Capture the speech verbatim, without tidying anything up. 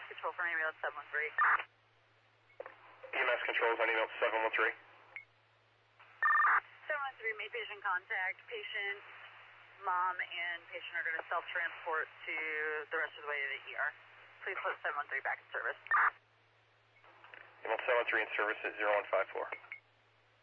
M S control for ambulance seven one three. E M S controls on email seven one three. seven one three, made patient contact. Patient, mom, and patient are going to self-transport to the rest of the way to the E R. Please put seven one three back in service. Email seven one three in service at zero one five four.